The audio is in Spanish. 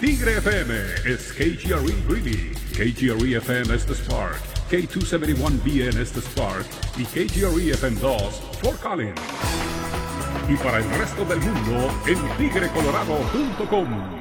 Tigre FM es KGRE Greeley, KGRE FM es The Spark, K271BN es The Spark y KGRE FM 2 Fort Collins. Y para el resto del mundo en tigrecolorado.com.